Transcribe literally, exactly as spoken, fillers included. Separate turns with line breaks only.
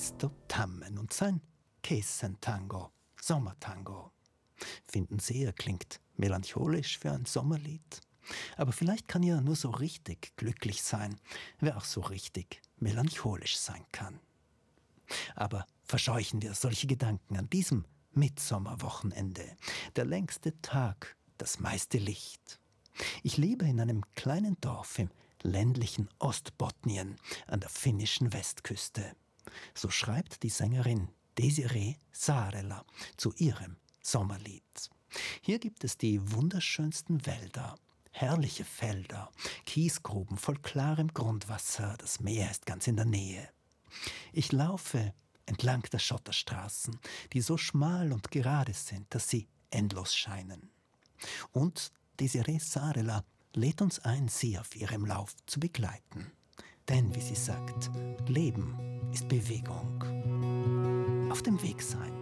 Ernesto Tammen und sein Käsentango, Sommertango. Finden Sie, er klingt melancholisch für ein Sommerlied? Aber vielleicht kann ja nur so richtig glücklich sein, wer auch so richtig melancholisch sein kann. Aber verscheuchen wir solche Gedanken an diesem Mitsommerwochenende. Der längste Tag, das meiste Licht. Ich lebe in einem kleinen Dorf im ländlichen Ostbotnien an der finnischen Westküste. So schreibt die Sängerin Desiree Saarela zu ihrem Sommerlied. Hier gibt es die wunderschönsten Wälder, herrliche Felder, Kiesgruben voll klarem Grundwasser, das Meer ist ganz in der Nähe. Ich laufe entlang der Schotterstraßen, die so schmal und gerade sind, dass sie endlos scheinen. Und Desiree Saarela lädt uns ein, sie auf ihrem Lauf zu begleiten. Denn, wie sie sagt, Leben ist Bewegung. Auf dem Weg sein.